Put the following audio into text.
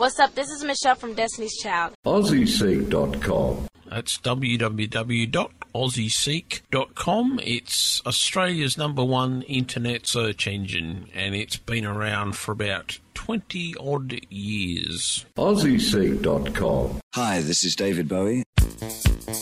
What's up? This is Michelle from Destiny's Child. AussieSeek.com. That's www.aussieseek.com. It's Australia's #1 internet search engine, and it's been around for about 20-odd years. AussieSeek.com. Hi, this is David Bowie.